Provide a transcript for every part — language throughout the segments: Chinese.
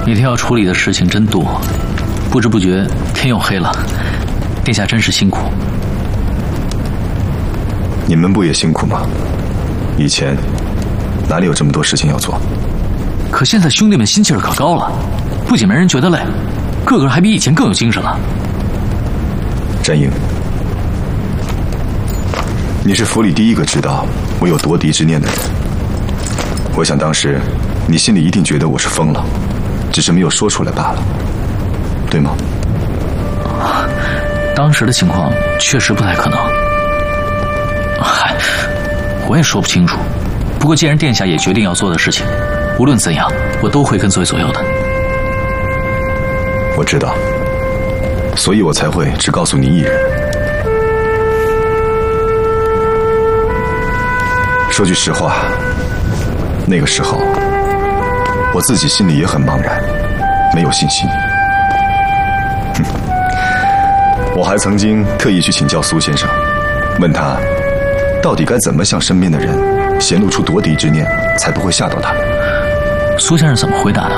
一天要处理的事情真多，不知不觉天又黑了。殿下真是辛苦。 你们不也辛苦吗？以前哪里有这么多事情要做？ 可现在兄弟们心气儿可高了，不仅没人觉得累，个个还比以前更有精神了。 战英，你是府里第一个知道我有夺嫡之念的人。我想当时你心里一定觉得我是疯了，只是没有说出来罢了，对吗？ 当时的情况确实不太可能。嗨，我也说不清楚。不过既然殿下也决定要做的事情，无论怎样，我都会跟随左右的。 我知道，所以我才会只告诉你一人。说句实话，那个时候我自己心里也很茫然，没有信心。我还曾经特意去请教苏先生，问他到底该怎么向身边的人显露出夺嫡之念，才不会吓到他们。 苏先生怎么回答的？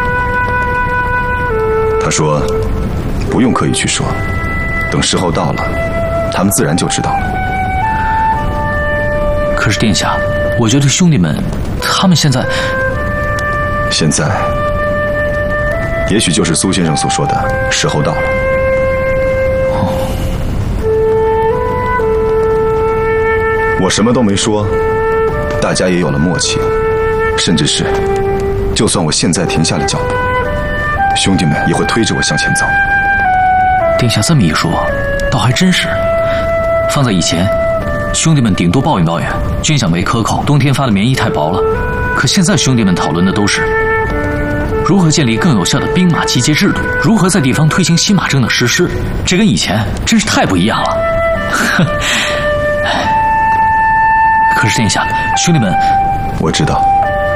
他说不用刻意去说，等时候到了，他们自然就知道了。 可是殿下，我觉得兄弟们他们现在也许就是苏先生所说的时候到了。我什么都没说，大家也有了默契，甚至是就算我现在停下了脚步，兄弟们也会推着我向前走。 殿下这么一说，倒还真是。放在以前，兄弟们顶多抱怨抱怨军饷没克扣，冬天发的棉衣太薄了。可现在兄弟们讨论的都是如何建立更有效的兵马集结制度，如何在地方推行新马政的实施。这跟以前真是太不一样了。可是殿下，兄弟们， 我知道。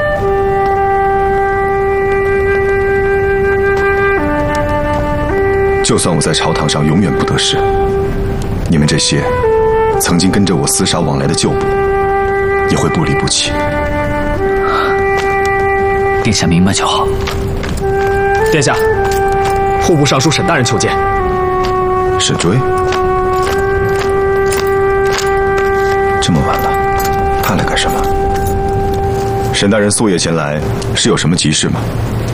就算我在朝堂上永远不得势，你们这些曾经跟着我厮杀往来的旧部，也会不离不弃。 殿下明白就好。 殿下，户部尚书沈大人求见。 沈追，这么晚了，他来干什么？沈大人素夜前来，是有什么急事吗？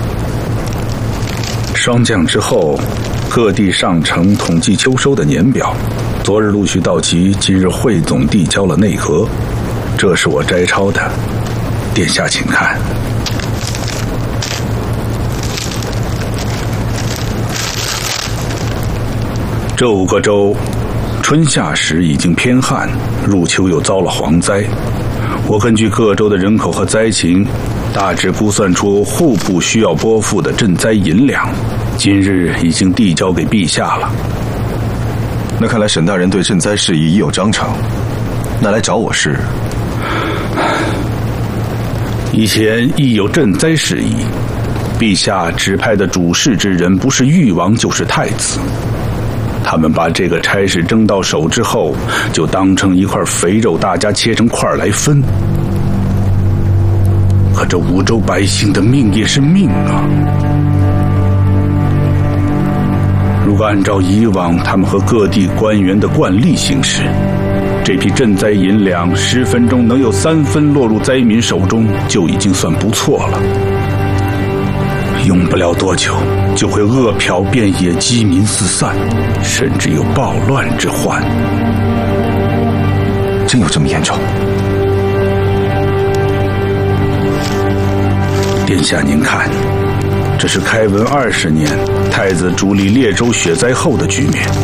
霜降之后，各地上呈统计秋收的年表，昨日陆续到齐，今日汇总递交了内阁。这是我摘抄的，殿下请看。这5个州，春夏时已经偏旱，入秋又遭了蝗灾。我根据各州的人口和灾情，大致估算出户部需要拨付的赈灾银两，今日已经递交给陛下了。 那看来沈大人对赈灾事宜已有章程，那来找我是？ 以前亦有赈灾事宜，陛下指派的主事之人不是誉王就是太子。他们把这个差事争到手之后，就当成一块肥肉，大家切成块来分。可这5州百姓的命也是命啊！如果按照以往他们和各地官员的惯例行事，这批赈灾银两10分钟能有3分落入灾民手中，就已经算不错了。用不了多久，就会饿殍遍野，饥民四散，甚至有暴乱之患。 真有这么严重？ 殿下您看，这是开文20年太子主理列州雪灾后的局面。